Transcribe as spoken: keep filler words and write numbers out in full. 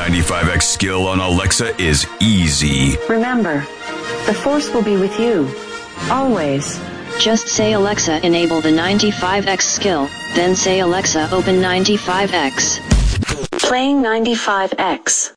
ninety-five X skill on Alexa is easy. Remember, the Force will be with you. Always. Just say Alexa enable the ninety-five X skill, then say Alexa open ninety-five X. Playing ninety-five X.